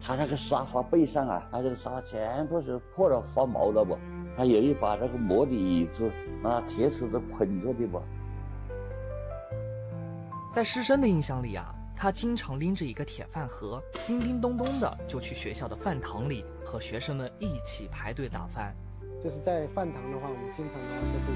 他那个沙发背上啊，那个沙发全部是破了发毛了不？他有一把那个磨的椅子，拿铁丝都捆着的不？ 在师生的印象里啊，他经常拎着一个铁饭盒，叮叮咚咚的就去学校的饭堂里和学生们一起排队打饭。 就是在饭堂的话，我们经常的话就会